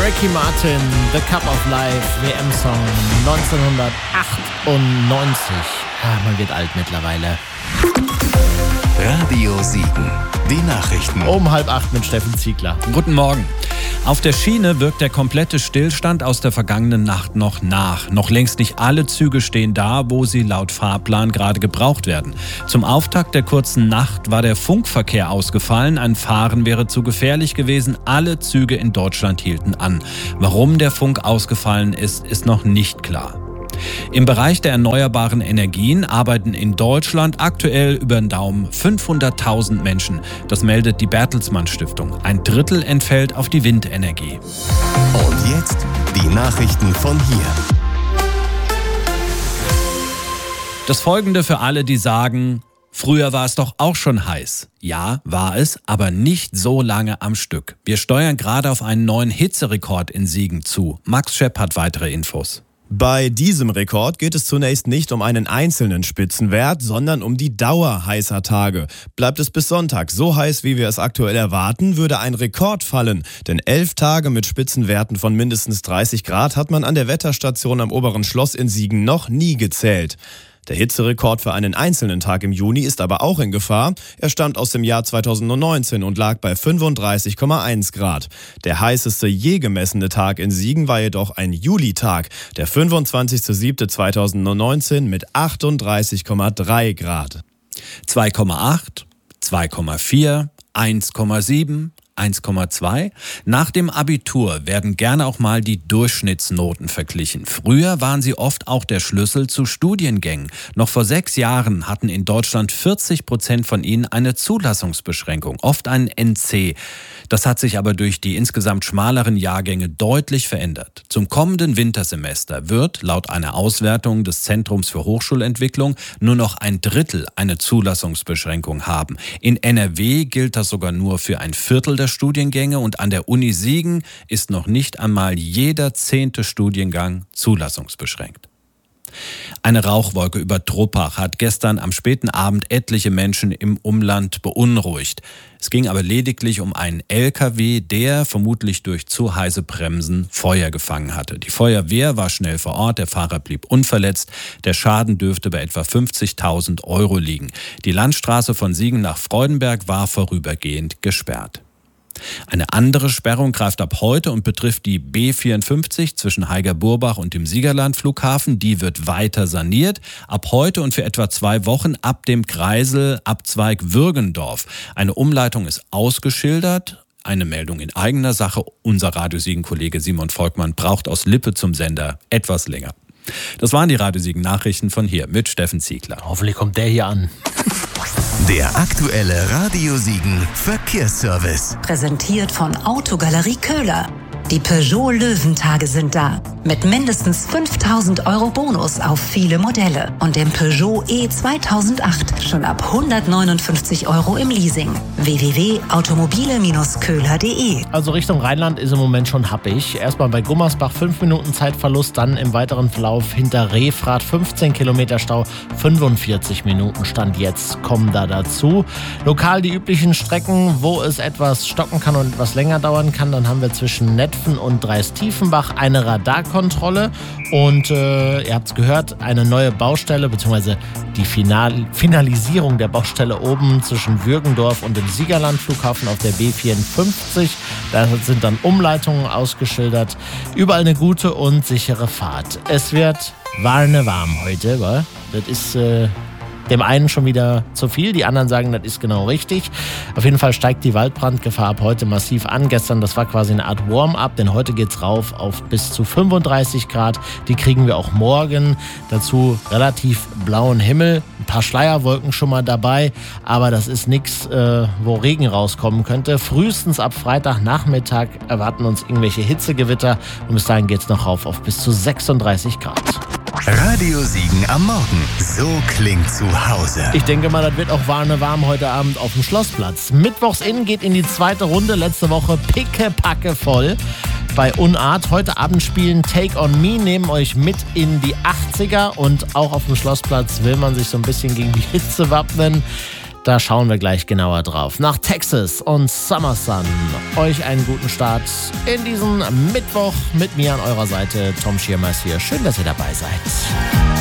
Ricky Martin, The Cup of Life, WM-Song 1998. Man wird alt mittlerweile. Radio Siegen, die Nachrichten. Um 7:30 mit Steffen Ziegler. Guten Morgen. Auf der Schiene wirkt der komplette Stillstand aus der vergangenen Nacht noch nach. Noch längst nicht alle Züge stehen da, wo sie laut Fahrplan gerade gebraucht werden. Zum Auftakt der kurzen Nacht war der Funkverkehr ausgefallen. Ein Fahren wäre zu gefährlich gewesen. Alle Züge in Deutschland hielten an. Warum der Funk ausgefallen ist, ist noch nicht klar. Im Bereich der erneuerbaren Energien arbeiten in Deutschland aktuell über den Daumen 500.000 Menschen. Das meldet die Bertelsmann Stiftung. 1/3 entfällt auf die Windenergie. Und jetzt die Nachrichten von hier. Das Folgende für alle, die sagen: Früher war es doch auch schon heiß. Ja, war es, aber nicht so lange am Stück. Wir steuern gerade auf einen neuen Hitzerekord in Siegen zu. Max Schepp hat weitere Infos. Bei diesem Rekord geht es zunächst nicht um einen einzelnen Spitzenwert, sondern um die Dauer heißer Tage. Bleibt es bis Sonntag so heiß, wie wir es aktuell erwarten, würde ein Rekord fallen. Denn 11 Tage mit Spitzenwerten von mindestens 30 Grad hat man an der Wetterstation am Oberen Schloss in Siegen noch nie gezählt. Der Hitzerekord für einen einzelnen Tag im Juni ist aber auch in Gefahr. Er stammt aus dem Jahr 2019 und lag bei 35,1 Grad. Der heißeste je gemessene Tag in Siegen war jedoch ein Julitag, der 25.07.2019 mit 38,3 Grad. 2,8, 2,4, 1,7, 1,2. Nach dem Abitur werden gerne auch mal die Durchschnittsnoten verglichen. Früher waren sie oft auch der Schlüssel zu Studiengängen. Noch vor 6 Jahren hatten in Deutschland 40% von ihnen eine Zulassungsbeschränkung, oft einen NC. Das hat sich aber durch die insgesamt schmaleren Jahrgänge deutlich verändert. Zum kommenden Wintersemester wird, laut einer Auswertung des Zentrums für Hochschulentwicklung, nur noch 1/3 eine Zulassungsbeschränkung haben. In NRW gilt das sogar nur für 1/4 der Studiengänge und an der Uni Siegen ist noch nicht einmal jeder 10. Studiengang zulassungsbeschränkt. Eine Rauchwolke über Truppach hat gestern am späten Abend etliche Menschen im Umland beunruhigt. Es ging aber lediglich um einen LKW, der vermutlich durch zu heiße Bremsen Feuer gefangen hatte. Die Feuerwehr war schnell vor Ort, der Fahrer blieb unverletzt. Der Schaden dürfte bei etwa 50.000 Euro liegen. Die Landstraße von Siegen nach Freudenberg war vorübergehend gesperrt. Eine andere Sperrung greift ab heute und betrifft die B54 zwischen Haiger-Burbach und dem Siegerland-Flughafen. Die wird weiter saniert. Ab heute und für etwa 2 Wochen ab dem Kreisel-Abzweig Würgendorf. Eine Umleitung ist ausgeschildert. Eine Meldung in eigener Sache. Unser Radio Siegen-Kollege Simon Volkmann braucht aus Lippe zum Sender etwas länger. Das waren die Radio Siegen-Nachrichten von hier mit Steffen Ziegler. Hoffentlich kommt der hier an. Der aktuelle Radio Siegen Verkehrsservice. Präsentiert von Autogalerie Köhler. Die Peugeot Löwentage sind da. Mit mindestens 5.000 Euro Bonus auf viele Modelle. Und dem Peugeot E2008 schon ab 159 Euro im Leasing. www.automobile-köhler.de. Also Richtung Rheinland ist im Moment schon happig. Erstmal bei Gummersbach 5 Minuten Zeitverlust, dann im weiteren Verlauf hinter Refrath 15 Kilometer Stau, 45 Minuten Stand jetzt kommen da dazu. Lokal die üblichen Strecken, wo es etwas stocken kann und etwas länger dauern kann. Dann haben wir zwischen Netphen und Dreis-Tiefenbach eine Radarkontrolle und ihr habt es gehört, eine neue Baustelle bzw. die Finalisierung der Baustelle oben zwischen Würgendorf und dem Siegerland-Flughafen auf der B54. Da sind dann Umleitungen ausgeschildert. Überall eine gute und sichere Fahrt. Es wird warm heute, wa? Das ist dem einen schon wieder zu viel, die anderen sagen, das ist genau richtig. Auf jeden Fall steigt die Waldbrandgefahr ab heute massiv an. Gestern, das war quasi eine Art Warm-up, denn heute geht's rauf auf bis zu 35 Grad. Die kriegen wir auch morgen. Dazu relativ blauen Himmel, ein paar Schleierwolken schon mal dabei, aber das ist nichts, wo Regen rauskommen könnte. Frühestens ab Freitagnachmittag erwarten uns irgendwelche Hitzegewitter und bis dahin geht's noch rauf auf bis zu 36 Grad. Radio Siegen am Morgen. So klingt zu Hause. Ich denke mal, das wird auch warm heute Abend auf dem Schlossplatz. Mittwochsinn geht in die 2. Runde. Letzte Woche pickepacke voll. Bei Unart heute Abend spielen Take On Me, nehmen euch mit in die 80er und auch auf dem Schlossplatz will man sich so ein bisschen gegen die Hitze wappnen. Da schauen wir gleich genauer drauf. Nach Texas und Summer Sun. Euch einen guten Start in diesen Mittwoch mit mir an eurer Seite. Tom Schirmer ist hier. Schön, dass ihr dabei seid.